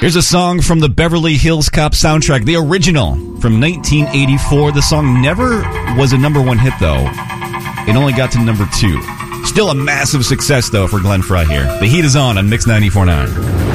Here's a song from the Beverly Hills Cop soundtrack, the original from 1984. The song never was a number one hit, though. It only got to number 2. Still a massive success, though, for Glenn Frey here. The heat is on Mix 94.9.